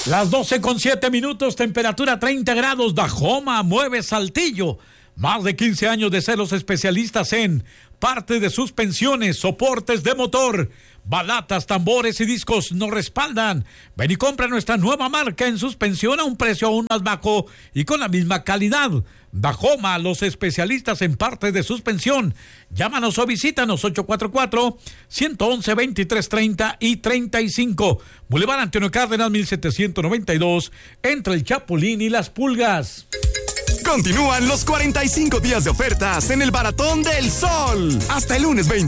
Las 12:07, temperatura 30 grados, Dajoma mueve Saltillo. Más de 15 años de ser los especialistas en parte de suspensiones, soportes de motor, balatas, tambores y discos nos respaldan. Ven y compra nuestra nueva marca en suspensión a un precio aún más bajo y con la misma calidad. Dajoma, los especialistas en parte de suspensión. Llámanos o visítanos 844-111-2330 y 35. Boulevard Antonio Cárdenas 1792, entre el Chapulín y Las Pulgas. Continúan los 45 días de ofertas en el Baratón del Sol. Hasta el lunes 20.